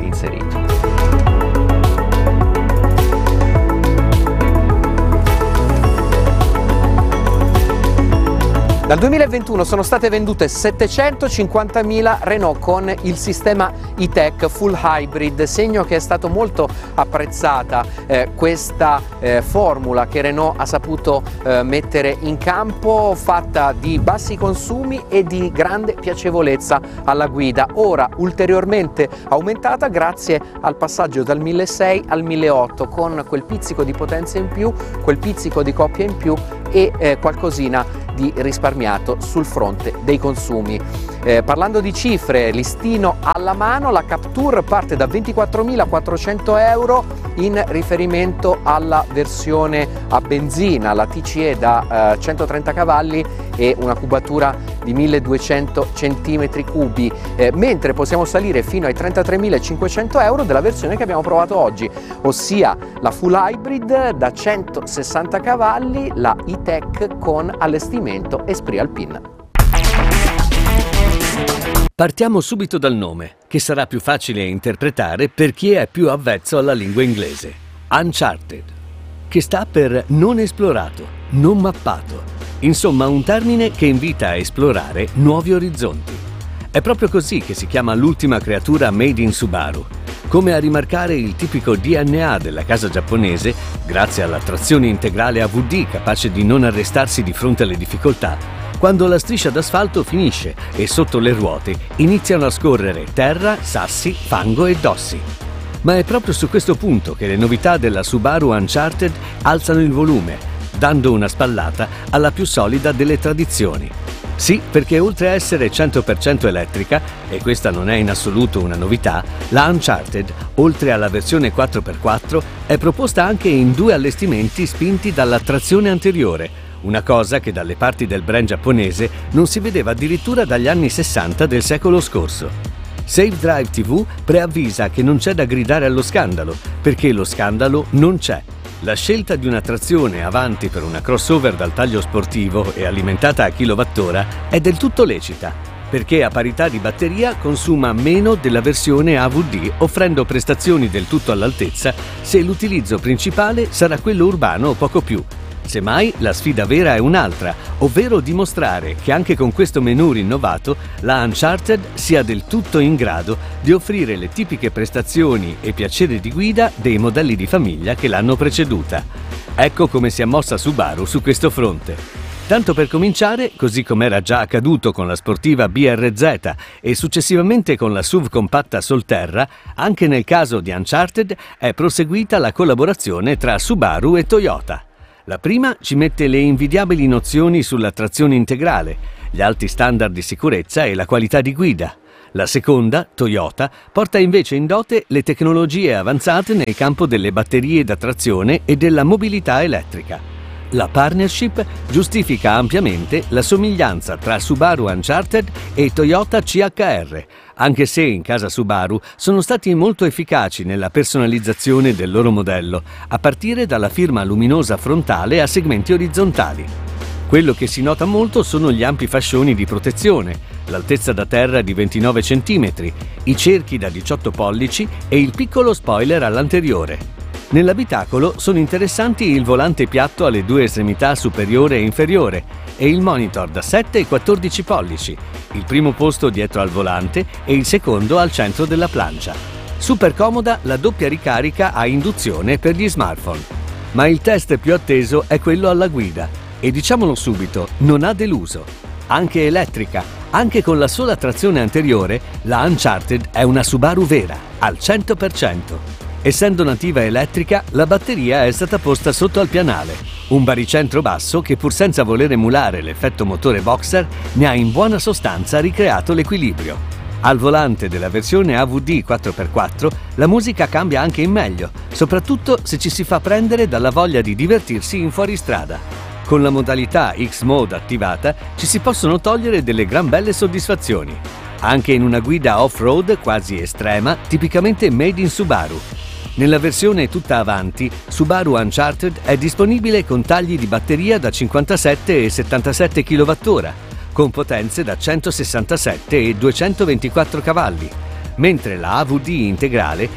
inserito. Dal 2021 sono state vendute 750.000 Renault con il sistema E-Tech Full Hybrid, segno che è stato molto apprezzata questa formula che Renault ha saputo mettere in campo, fatta di bassi consumi e di grande piacevolezza alla guida, ora ulteriormente aumentata grazie al passaggio dal 1.600 al 1.800, con quel pizzico di potenza in più, quel pizzico di coppia in più e qualcosina di risparmiato sul fronte dei consumi. Parlando di cifre, listino alla mano, la Captur parte da 24.400 euro in riferimento alla versione a benzina, la TCE da 130 cavalli e una cubatura di 1200 cm3, mentre possiamo salire fino ai 33.500 euro della versione che abbiamo provato oggi, ossia la Full Hybrid da 160 cavalli, la E-Tech con allestimento Esprit Alpine. Partiamo subito dal nome, che sarà più facile interpretare per chi è più avvezzo alla lingua inglese. Uncharted, che sta per non esplorato, non mappato. Insomma, un termine che invita a esplorare nuovi orizzonti. È proprio così che si chiama l'ultima creatura made in Subaru, come a rimarcare il tipico DNA della casa giapponese, grazie alla trazione integrale AVD capace di non arrestarsi di fronte alle difficoltà. Quando la striscia d'asfalto finisce e sotto le ruote iniziano a scorrere terra, sassi, fango e dossi. Ma è proprio su questo punto che le novità della Subaru Uncharted alzano il volume, dando una spallata alla più solida delle tradizioni. Sì, perché oltre a essere 100% elettrica, e questa non è in assoluto una novità, la Uncharted, oltre alla versione 4x4, è proposta anche in due allestimenti spinti dalla trazione anteriore, una cosa che dalle parti del brand giapponese non si vedeva addirittura dagli anni 60 del secolo scorso. Safe Drive TV preavvisa che non c'è da gridare allo scandalo, perché lo scandalo non c'è. La scelta di una trazione avanti per una crossover dal taglio sportivo e alimentata a kilowattora è del tutto lecita, perché a parità di batteria consuma meno della versione AVD, offrendo prestazioni del tutto all'altezza se l'utilizzo principale sarà quello urbano o poco più. Semmai la sfida vera è un'altra, ovvero dimostrare che anche con questo menu rinnovato la Uncharted sia del tutto in grado di offrire le tipiche prestazioni e piacere di guida dei modelli di famiglia che l'hanno preceduta. Ecco come si è mossa Subaru su questo fronte. Tanto per cominciare, così come era già accaduto con la sportiva BRZ e successivamente con la SUV compatta Solterra, anche nel caso di Uncharted è proseguita la collaborazione tra Subaru e Toyota. La prima ci mette le invidiabili nozioni sulla trazione integrale, gli alti standard di sicurezza e la qualità di guida. La seconda, Toyota, porta invece in dote le tecnologie avanzate nel campo delle batterie da trazione e della mobilità elettrica. La partnership giustifica ampiamente la somiglianza tra Subaru Uncharted e Toyota CHR, anche se in casa Subaru sono stati molto efficaci nella personalizzazione del loro modello, a partire dalla firma luminosa frontale a segmenti orizzontali. Quello che si nota molto sono gli ampi fascioni di protezione, l'altezza da terra di 29 cm, i cerchi da 18 pollici e il piccolo spoiler all'anteriore. Nell'abitacolo sono interessanti il volante piatto alle due estremità superiore e inferiore e il monitor da 7 e 14 pollici, il primo posto dietro al volante e il secondo al centro della plancia. Super comoda la doppia ricarica a induzione per gli smartphone. Ma il test più atteso è quello alla guida e diciamolo subito, non ha deluso. Anche elettrica, anche con la sola trazione anteriore, la Uncharted è una Subaru vera, al 100%. Essendo nativa elettrica, la batteria è stata posta sotto al pianale, un baricentro basso che pur senza voler emulare l'effetto motore boxer ne ha in buona sostanza ricreato l'equilibrio. Al volante della versione AVD 4x4 la musica cambia anche in meglio, soprattutto se ci si fa prendere dalla voglia di divertirsi in fuoristrada. Con la modalità X-Mode attivata ci si possono togliere delle gran belle soddisfazioni, anche in una guida off-road quasi estrema, tipicamente made in Subaru. Nella versione tutta avanti, Subaru Uncharted è disponibile con tagli di batteria da 57 e 77 kWh, con potenze da 167 e 224 cavalli. mentre la AVD integrale